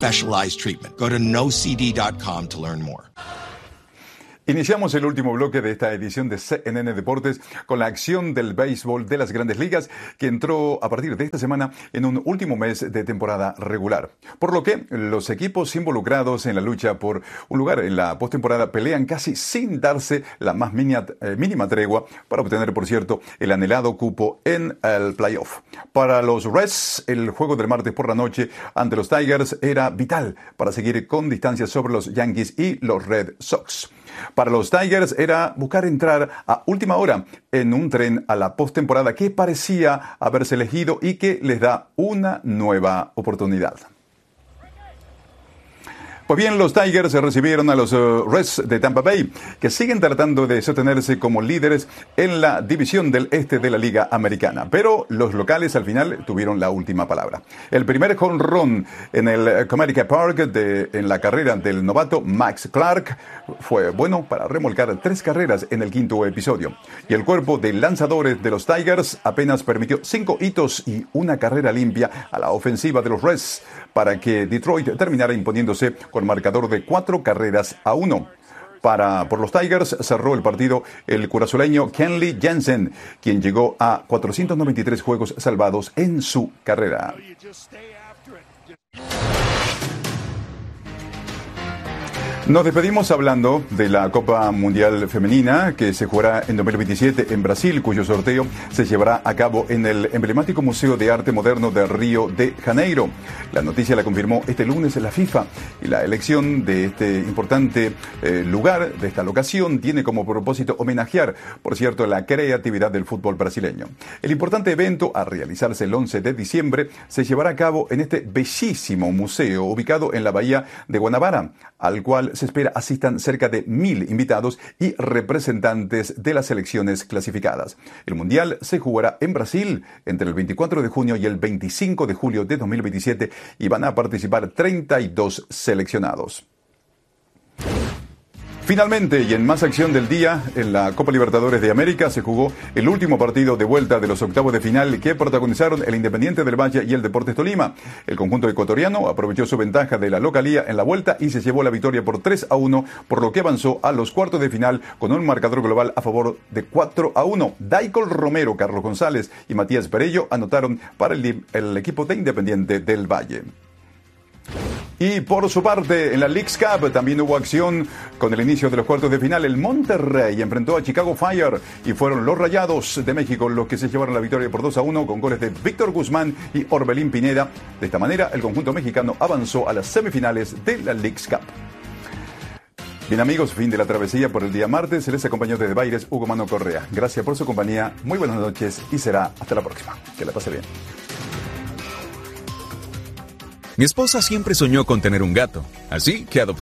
specialized treatment. Go to nocd.com to learn more. Iniciamos el último bloque de esta edición de CNN Deportes con la acción del béisbol de las Grandes Ligas, que entró a partir de esta semana en un último mes de temporada regular. Por lo que los equipos involucrados en la lucha por un lugar en la postemporada pelean casi sin darse la más mínima tregua para obtener, por cierto, el anhelado cupo en el playoff. Para los Reds, el juego del martes por la noche ante los Tigers era vital para seguir con distancia sobre los Yankees y los Red Sox. Para los Tigers era buscar entrar a última hora en un tren a la postemporada que parecía haberse elegido y que les da una nueva oportunidad. Pues bien, los Tigers recibieron a los Reds de Tampa Bay, que siguen tratando de sostenerse como líderes en la división del este de la Liga Americana. Pero los locales al final tuvieron la última palabra. El primer jonrón en el Comerica Park en la carrera del novato Max Clark fue bueno para remolcar 3 carreras en el quinto episodio. Y el cuerpo de lanzadores de los Tigers apenas permitió 5 hitos y una carrera limpia a la ofensiva de los Reds para que Detroit terminara imponiéndose con marcador de 4-1. Por los Tigers cerró el partido el curazoleño Kenley Jansen, quien llegó a 493 juegos salvados en su carrera. Nos despedimos hablando de la Copa Mundial Femenina que se jugará en 2027 en Brasil, cuyo sorteo se llevará a cabo en el emblemático Museo de Arte Moderno de Río de Janeiro. La noticia la confirmó este lunes la FIFA y la elección de este importante lugar, de esta locación, tiene como propósito homenajear, por cierto, la creatividad del fútbol brasileño. El importante evento, a realizarse el 11 de diciembre, se llevará a cabo en este bellísimo museo ubicado en la bahía de Guanabara, al cual se espera asistan cerca de 1.000 invitados y representantes de las selecciones clasificadas. El Mundial se jugará en Brasil entre el 24 de junio y el 25 de julio de 2027 y van a participar 32 seleccionados. Finalmente, y en más acción del día, en la Copa Libertadores de América se jugó el último partido de vuelta de los octavos de final que protagonizaron el Independiente del Valle y el Deportes Tolima. El conjunto ecuatoriano aprovechó su ventaja de la localía en la vuelta y se llevó la victoria por 3-1, por lo que avanzó a los cuartos de final con un marcador global a favor de 4-1. Daicol Romero, Carlos González y Matías Perello anotaron para el equipo de Independiente del Valle. Y por su parte, en la Leagues Cup también hubo acción con el inicio de los cuartos de final. El Monterrey enfrentó a Chicago Fire y fueron los Rayados de México los que se llevaron la victoria por 2-1 con goles de Víctor Guzmán y Orbelín Pineda. De esta manera, el conjunto mexicano avanzó a las semifinales de la Leagues Cup. Bien amigos, fin de la travesía por el día martes. Se les acompañó desde Baires Hugo Mano Correa. Gracias por su compañía, muy buenas noches y será hasta la próxima. Que la pase bien. Mi esposa siempre soñó con tener un gato, así que adoptó